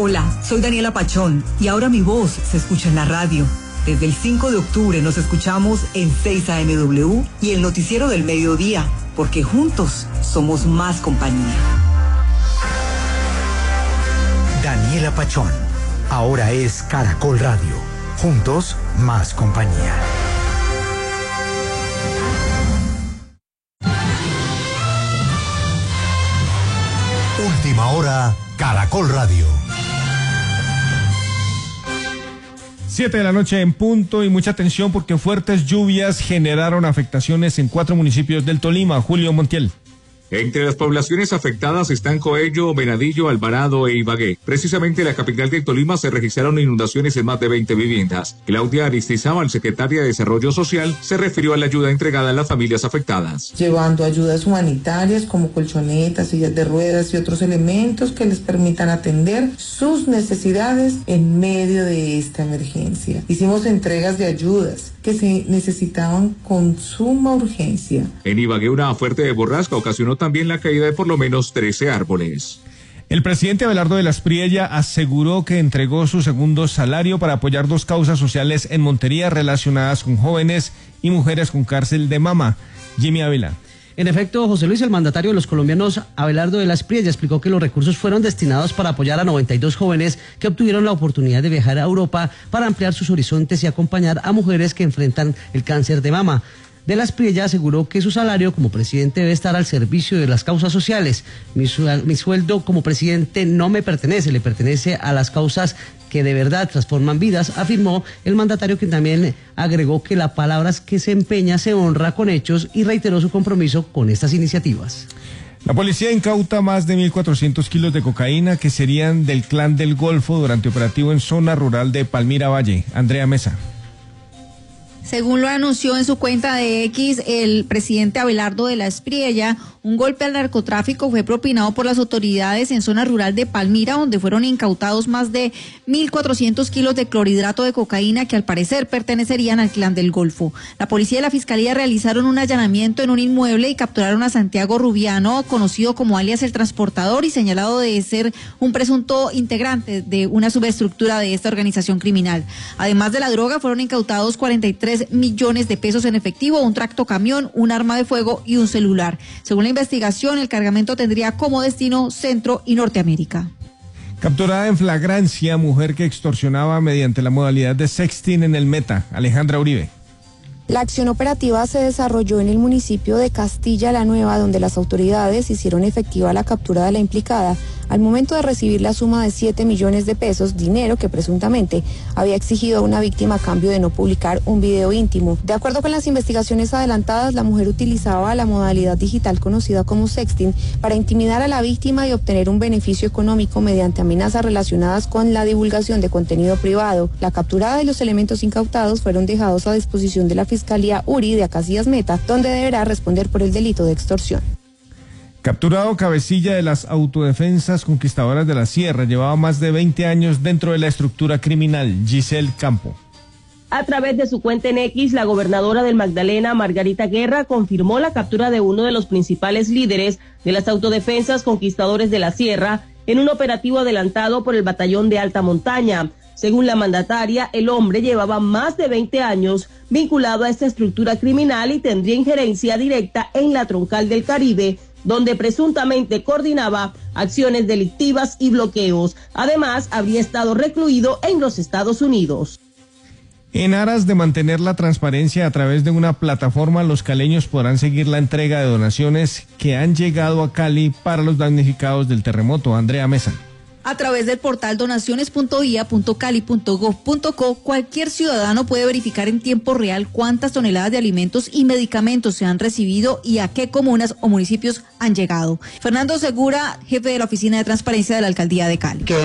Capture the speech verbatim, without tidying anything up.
Hola, soy Daniela Pachón y ahora mi voz se escucha en la radio. Desde el cinco de octubre nos escuchamos en seis A M W y el noticiero del mediodía, porque juntos somos más compañía. Daniela Pachón, ahora es Caracol Radio. Juntos, más compañía. Última hora, Caracol Radio. Siete de la noche en punto y mucha atención porque fuertes lluvias generaron afectaciones en cuatro municipios del Tolima. Julio Montiel. Entre las poblaciones afectadas están Coello, Venadillo, Alvarado e Ibagué. Precisamente en la capital del Tolima se registraron inundaciones en más de veinte viviendas. Claudia Aristizábal, secretaria de Desarrollo Social, se refirió a la ayuda entregada a las familias afectadas. Llevando ayudas humanitarias como colchonetas, sillas de ruedas y otros elementos que les permitan atender sus necesidades en medio de esta emergencia. Hicimos entregas de ayudas que se necesitaban con suma urgencia. En Ibagué, una fuerte borrasca ocasionó también la caída de por lo menos trece árboles. El presidente Abelardo de la Espriella aseguró que entregó su segundo salario para apoyar dos causas sociales en Montería relacionadas con jóvenes y mujeres con cárcel de mama. Jimmy Ávila. En efecto, José Luis, el mandatario de los colombianos, Abelardo de la Espriella, explicó que los recursos fueron destinados para apoyar a noventa y dos jóvenes que obtuvieron la oportunidad de viajar a Europa para ampliar sus horizontes y acompañar a mujeres que enfrentan el cáncer de mama. De la Espriella aseguró que su salario como presidente debe estar al servicio de las causas sociales. Mi, su, mi sueldo como presidente no me pertenece, le pertenece a las causas que de verdad transforman vidas, afirmó el mandatario, quien también agregó que la palabra que se empeña se honra con hechos y reiteró su compromiso con estas iniciativas. La policía incauta más de mil cuatrocientos kilos de cocaína que serían del Clan del Golfo durante operativo en zona rural de Palmira Valle. Andrea Mesa. Según lo anunció en su cuenta de X el presidente Abelardo de la Espriella, un golpe al narcotráfico fue propinado por las autoridades en zona rural de Palmira, donde fueron incautados más de mil cuatrocientos kilos de clorhidrato de cocaína que al parecer pertenecerían al Clan del Golfo. La policía y la fiscalía realizaron un allanamiento en un inmueble y capturaron a Santiago Rubiano, conocido como alias El Transportador y señalado de ser un presunto integrante de una subestructura de esta organización criminal. Además de la droga, fueron incautados cuarenta y tres millones de pesos en efectivo, un tractocamión, un arma de fuego y un celular. Según la investigación, el cargamento tendría como destino Centro y Norteamérica. Capturada en flagrancia, mujer que extorsionaba mediante la modalidad de sexting en el Meta. Alejandra Uribe. La acción operativa se desarrolló en el municipio de Castilla la Nueva, donde las autoridades hicieron efectiva la captura de la implicada al momento de recibir la suma de siete millones de pesos, dinero que presuntamente había exigido a una víctima a cambio de no publicar un video íntimo. De acuerdo con las investigaciones adelantadas, la mujer utilizaba la modalidad digital conocida como sexting para intimidar a la víctima y obtener un beneficio económico mediante amenazas relacionadas con la divulgación de contenido privado. La capturada y los elementos incautados fueron dejados a disposición de la Fiscalía URI de Acacias Meta, donde deberá responder por el delito de extorsión. Capturado cabecilla de las autodefensas conquistadoras de la Sierra, llevaba más de veinte años dentro de la estructura criminal. Giselle Campo. A través de su cuenta en X, la gobernadora del Magdalena, Margarita Guerra, confirmó la captura de uno de los principales líderes de las autodefensas conquistadores de la Sierra en un operativo adelantado por el Batallón de Alta Montaña. Según la mandataria, el hombre llevaba más de veinte años vinculado a esta estructura criminal y tendría injerencia directa en la Troncal del Caribe, donde presuntamente coordinaba acciones delictivas y bloqueos. Además, habría estado recluido en los Estados Unidos. En aras de mantener la transparencia a través de una plataforma, los caleños podrán seguir la entrega de donaciones que han llegado a Cali para los damnificados del terremoto. Andrea Mesa. A través del portal donaciones punto i a punto cali punto gov punto co, cualquier ciudadano puede verificar en tiempo real cuántas toneladas de alimentos y medicamentos se han recibido y a qué comunas o municipios han llegado. Fernando Segura, jefe de la Oficina de Transparencia de la Alcaldía de Cali.